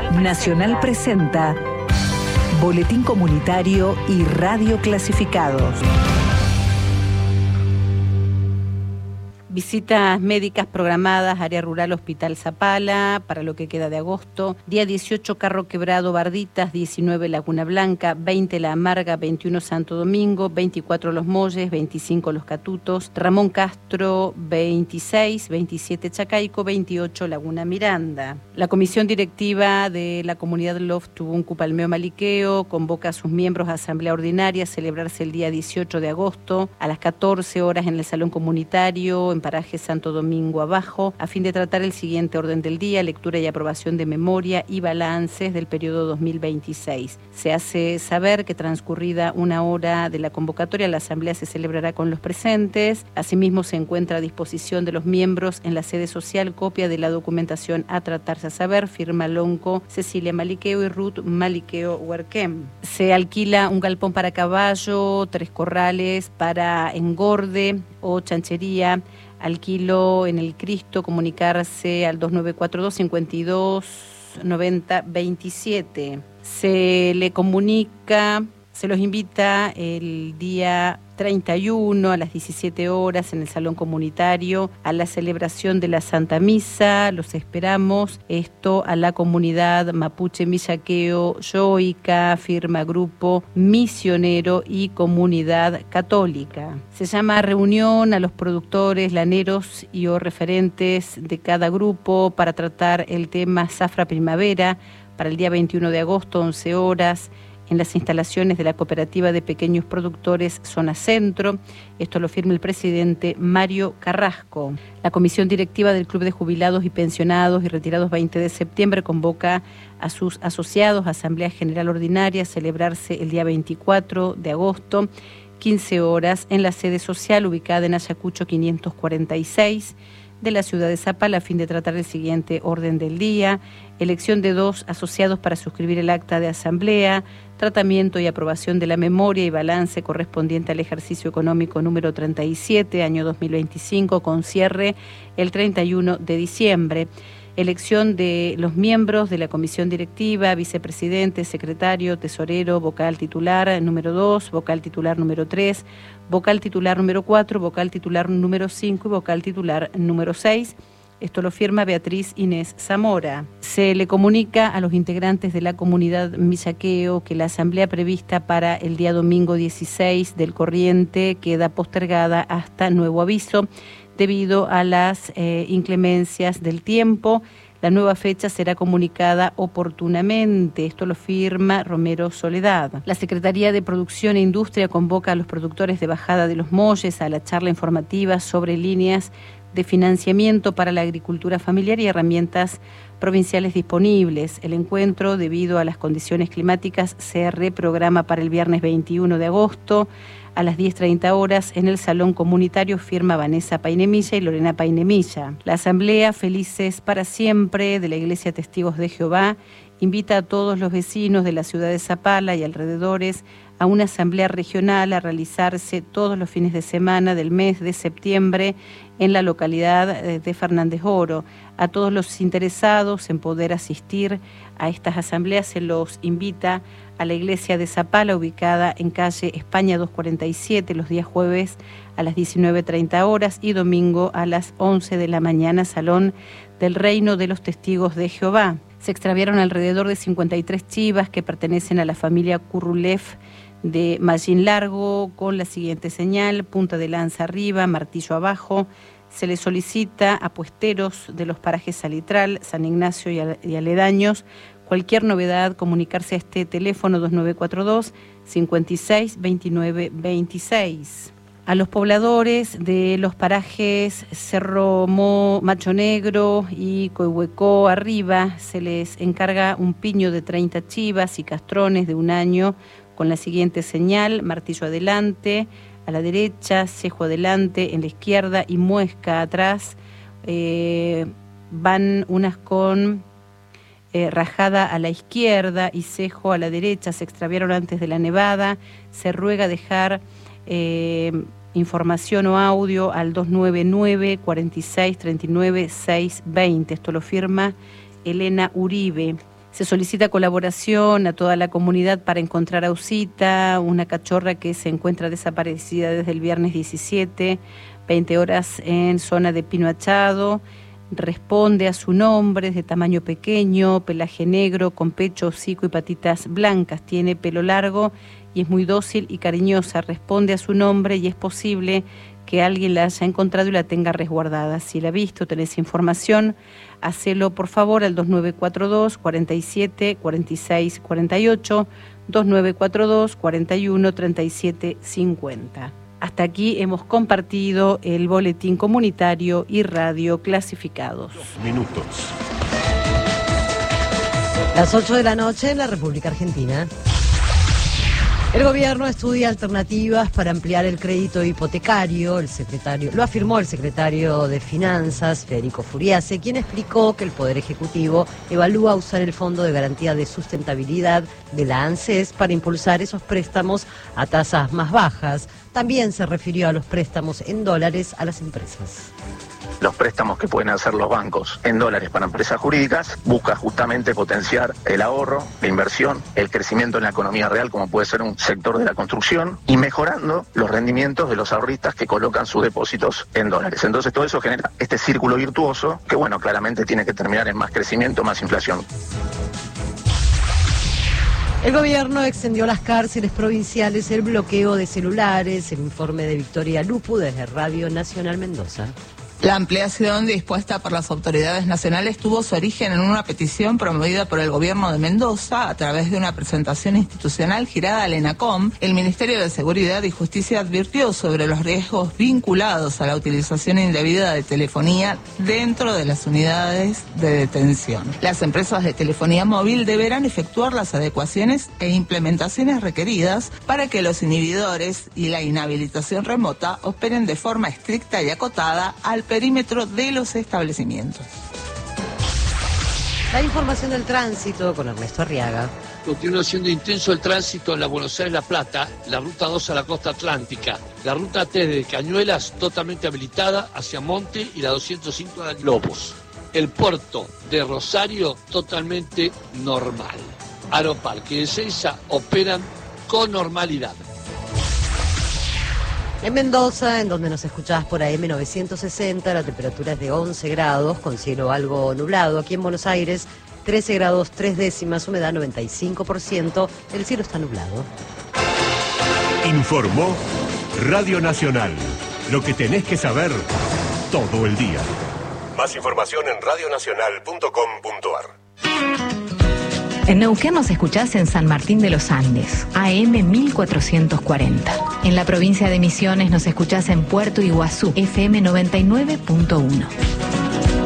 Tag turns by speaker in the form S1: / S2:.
S1: Nacional presenta Boletín Comunitario y Radio Clasificados.
S2: Visitas médicas programadas, área rural Hospital Zapala, para lo que queda de agosto. Día 18, Carro Quebrado, Barditas, 19, Laguna Blanca, 20, La Amarga, 21, Santo Domingo, 24, Los Molles, 25, Los Catutos, Ramón Castro, 26, 27, Chacaico, 28, Laguna Miranda. La comisión directiva de la comunidad Lof Tubuncu Palmeo Maliqueo convoca a sus miembros a asamblea ordinaria a celebrarse el día 18 de agosto a las 14 horas en el Salón Comunitario, en Paraje Santo Domingo Abajo, a fin de tratar el siguiente orden del día: lectura y aprobación de memoria y balances del periodo 2026. Se hace saber que transcurrida una hora de la convocatoria, la asamblea se celebrará con los presentes. Asimismo, se encuentra a disposición de los miembros en la sede social copia de la documentación a tratarse a saber, firma Lonco, Cecilia Maliqueo y Ruth Maliqueo Huerquem. Se alquila un galpón para caballo, 3 corrales para engorde o chanchería. Alquilo en el Cristo, comunicarse al 2942 52 90 27. Se los invita el día 31 a las 17 horas en el Salón Comunitario a la celebración de la Santa Misa. Los esperamos. Esto a la comunidad Mapuche Millaqueo Yoica, firma Grupo Misionero y Comunidad Católica. Se llama reunión a los productores, laneros y o referentes de cada grupo para tratar el tema Zafra Primavera para el día 21 de agosto, 11 horas, en las instalaciones de la Cooperativa de Pequeños Productores Zona Centro. Esto lo firma el presidente Mario Carrasco. La comisión directiva del Club de Jubilados y Pensionados y Retirados 20 de septiembre convoca a sus asociados a Asamblea General Ordinaria a celebrarse el día 24 de agosto, 15 horas, en la sede social ubicada en Ayacucho 546, de la ciudad de Zapala, a fin de tratar el siguiente orden del día: elección de 2 asociados para suscribir el acta de asamblea, tratamiento y aprobación de la memoria y balance correspondiente al ejercicio económico número 37, año 2025, con cierre el 31 de diciembre. Elección de los miembros de la comisión directiva, vicepresidente, secretario, tesorero, vocal titular número 2, vocal titular número 3, vocal titular número 4, vocal titular número 5 y vocal titular número 6. Esto lo firma Beatriz Inés Zamora. Se le comunica a los integrantes de la comunidad Millaqueo que la asamblea prevista para el día domingo 16 del corriente queda postergada hasta nuevo aviso debido a las inclemencias del tiempo. La nueva fecha será comunicada oportunamente. Esto lo firma Romero Soledad. La Secretaría de Producción e Industria convoca a los productores de Bajada de los Molles a la charla informativa sobre líneas de financiamiento para la agricultura familiar y herramientas provinciales disponibles. El encuentro, debido a las condiciones climáticas, se reprograma para el viernes 21 de agosto a las 10:30 horas en el Salón Comunitario, firma Vanessa Painemilla y Lorena Painemilla. La Asamblea Felices para Siempre de la Iglesia Testigos de Jehová invita a todos los vecinos de la ciudad de Zapala y alrededores a una asamblea regional a realizarse todos los fines de semana del mes de septiembre en la localidad de Fernández Oro. A todos los interesados en poder asistir a estas asambleas se los invita a la iglesia de Zapala, ubicada en calle España 247, los días jueves a las 19:30 horas y domingo a las 11 de la mañana, Salón del Reino de los Testigos de Jehová. Se extraviaron alrededor de 53 chivas que pertenecen a la familia Currulev de Mallín Largo, con la siguiente señal: punta de lanza arriba, martillo abajo. Se les solicita a puesteros de los parajes Salitral, San Ignacio y aledaños cualquier novedad, comunicarse a este teléfono 2942 56 29 26. A los pobladores de los parajes Cerro Macho Negro y Coihuecó Arriba se les encarga un piño de 30 chivas y castrones de 1 año con la siguiente señal: martillo adelante, a la derecha, cejo adelante, en la izquierda y muesca atrás. Van unas con rajada a la izquierda y cejo a la derecha. Se extraviaron antes de la nevada. Se ruega dejar información o audio al 299 46 39 620. Esto lo firma Elena Uribe. Se solicita colaboración a toda la comunidad para encontrar a Usita, una cachorra que se encuentra desaparecida desde el viernes 17, 20 horas en zona de Pino Achado. Responde a su nombre, es de tamaño pequeño, pelaje negro, con pecho, hocico y patitas blancas. Tiene pelo largo y es muy dócil y cariñosa. Responde a su nombre y es posible que alguien la haya encontrado y la tenga resguardada. Si la ha visto, tenés información, hacelo por favor al 2942 47 46 48, 2942 41 37 50. Hasta aquí hemos compartido el boletín comunitario y radio clasificados.
S3: 2 minutos.
S4: Las 8 de la noche en la República Argentina. El gobierno estudia alternativas para ampliar el crédito hipotecario. Lo afirmó el secretario de Finanzas, Federico Furiase, quien explicó que el Poder Ejecutivo evalúa usar el Fondo de Garantía de Sustentabilidad de la ANSES para impulsar esos préstamos a tasas más bajas. También se refirió a los préstamos en dólares a las empresas.
S5: Los préstamos que pueden hacer los bancos en dólares para empresas jurídicas busca justamente potenciar el ahorro, la inversión, el crecimiento en la economía real, como puede ser un sector de la construcción, y mejorando los rendimientos de los ahorristas que colocan sus depósitos en dólares. Entonces todo eso genera este círculo virtuoso que, bueno, claramente tiene que terminar en más crecimiento, más inflación.
S4: El gobierno extendió a las cárceles provinciales el bloqueo de celulares. El informe de Victoria Lupu desde Radio Nacional Mendoza.
S6: La ampliación dispuesta por las autoridades nacionales tuvo su origen en una petición promovida por el gobierno de Mendoza a través de una presentación institucional girada al ENACOM. El Ministerio de Seguridad y Justicia advirtió sobre los riesgos vinculados a la utilización indebida de telefonía dentro de las unidades de detención. Las empresas de telefonía móvil deberán efectuar las adecuaciones e implementaciones requeridas para que los inhibidores y la inhabilitación remota operen de forma estricta y acotada al perímetro de los establecimientos.
S4: La información del tránsito con Ernesto Arriaga.
S7: Continúa siendo intenso el tránsito en la Buenos Aires-La Plata, la ruta 2 a la costa atlántica, la ruta 3 de Cañuelas totalmente habilitada hacia Monte y la 205 a Lobos. El puerto de Rosario totalmente normal. Aeroparque y Ezeiza operan con normalidad.
S4: En Mendoza, en donde nos escuchabas por AM 960, la temperatura es de 11 grados, con cielo algo nublado. Aquí en Buenos Aires, 13 grados 3 décimas, humedad 95%, el cielo está nublado.
S3: Informó Radio Nacional. Lo que tenés que saber todo el día. Más información en radionacional.com.ar.
S8: En Neuquén nos escuchás en San Martín de los Andes, AM 1440. En la provincia de Misiones nos escuchás en Puerto Iguazú, FM 99.1.